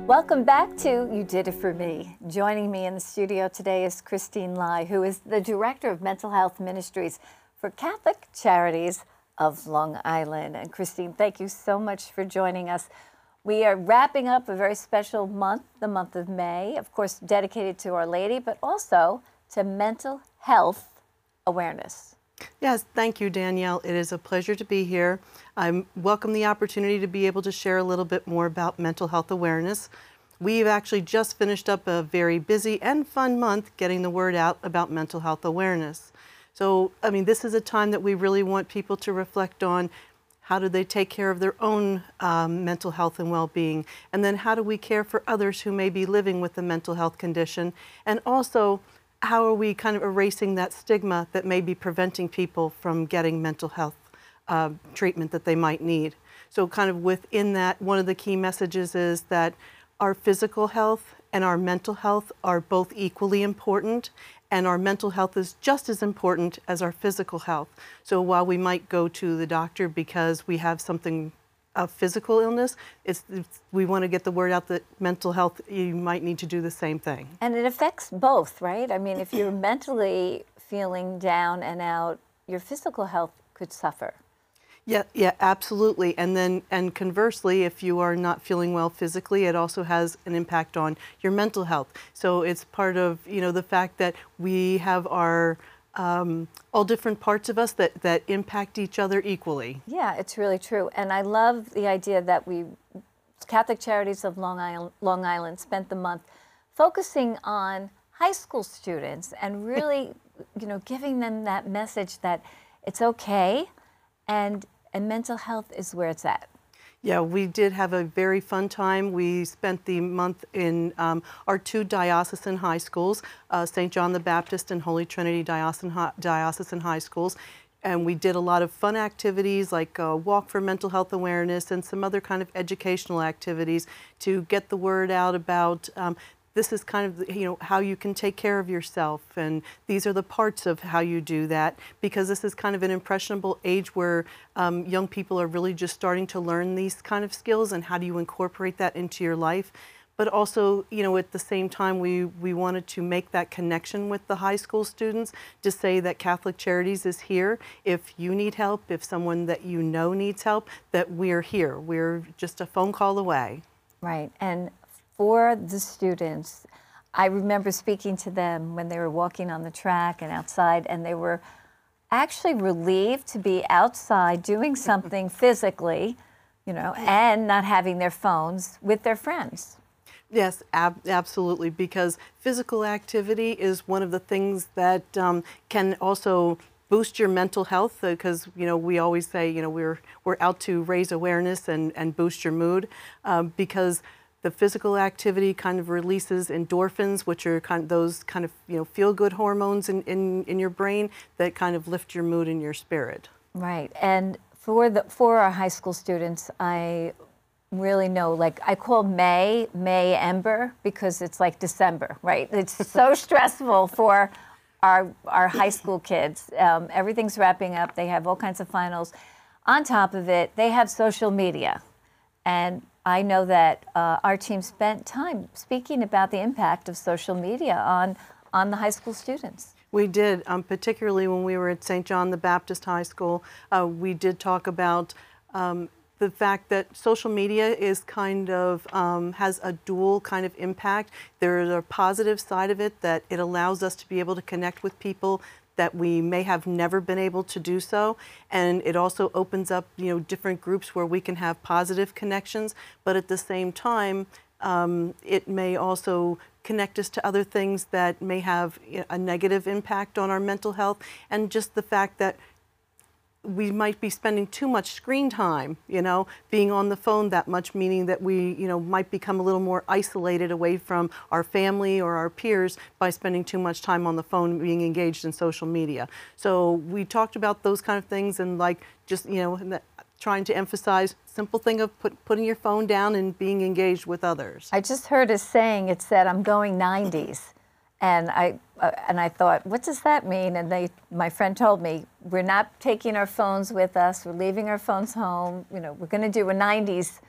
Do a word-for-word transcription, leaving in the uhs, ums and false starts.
Welcome back to You Did It For Me. Joining me in the studio today is Christine Lai, who is the Director of Mental Health Ministries for Catholic Charities of Long Island. And Christine, thank you so much for joining us. We are wrapping up a very special month, the month of May, of course, dedicated to Our Lady, but also to mental health awareness. Yes, thank you, Danielle. It is a pleasure to be here. I welcome the opportunity to be able to share a little bit more about mental health awareness. We've actually just finished up a very busy and fun month getting the word out about mental health awareness. So, I mean, this is a time that we really want people to reflect on how do they take care of their own um, mental health and well-being, and then how do we care for others who may be living with a mental health condition, and also how are we kind of erasing that stigma that may be preventing people from getting mental health uh, treatment that they might need. So kind of within that, one of the key messages is that our physical health and our mental health are both equally important, and our mental health is just as important as our physical health. So while we might go to the doctor because we have something a physical illness, it's, it's, we want to get the word out that mental health, you might need to do the same thing. And it affects both, right? I mean, if you're mentally feeling down and out, your physical health could suffer. Yeah, yeah, absolutely. And then, and conversely, if you are not feeling well physically, it also has an impact on your mental health. So it's part of, you know, the fact that we have our Um, all different parts of us that, that impact each other equally. Yeah, it's really true. And I love the idea that we, Catholic Charities of Long Island, Long Island spent the month focusing on high school students and really, you know, giving them that message that it's okay and, and mental health is where it's at. Yeah, we did have a very fun time. We spent the month in um, our two diocesan high schools, uh, Saint John the Baptist and Holy Trinity Diocesan, Diocesan High Schools. And we did a lot of fun activities like a walk for mental health awareness and some other kind of educational activities to get the word out about um, this is kind of, you know, how you can take care of yourself, and these are the parts of how you do that, because this is kind of an impressionable age where um, young people are really just starting to learn these kind of skills, and how do you incorporate that into your life. But also, you know, at the same time, we, we wanted to make that connection with the high school students to say that Catholic Charities is here. If you need help, if someone that you know needs help, that we're here. We're just a phone call away. Right. And for the students, I remember speaking to them when they were walking on the track and outside, and they were actually relieved to be outside doing something physically, you know, and not having their phones with their friends. Yes, ab absolutely, because physical activity is one of the things that um, can also boost your mental health, because uh, you know, we always say, you know, we're we're out to raise awareness and and boost your mood, um, because the physical activity kind of releases endorphins, which are kind of those kind of, you know, feel-good hormones in, in, in your brain that kind of lift your mood and your spirit. Right. And for the for our high school students, I really know, like, I call May, May Ember, because it's like December, right? It's so stressful for our, our high school kids. Um, everything's wrapping up. They have all kinds of finals. On top of it, they have social media. And I know that uh, our team spent time speaking about the impact of social media on, on the high school students. We did, um, particularly when we were at Saint John the Baptist High School. Uh, we did talk about um, the fact that social media is kind of, um, has a dual kind of impact. There is a positive side of it, that it allows us to be able to connect with people that we may have never been able to do so, and it also opens up, you know, different groups where we can have positive connections, but at the same time, um, it may also connect us to other things that may have a negative impact on our mental health, and just the fact that we might be spending too much screen time, you know, being on the phone that much, meaning that we, you know, might become a little more isolated away from our family or our peers by spending too much time on the phone, being engaged in social media. So we talked about those kind of things, and like just, you know, trying to emphasize simple thing of put, putting your phone down and being engaged with others. I just heard a saying, it said, I'm going nineties. And I, uh, and I thought, what does that mean? And they, my friend told me, we're not taking our phones with us. We're leaving our phones home. You know, we're going to do a nineties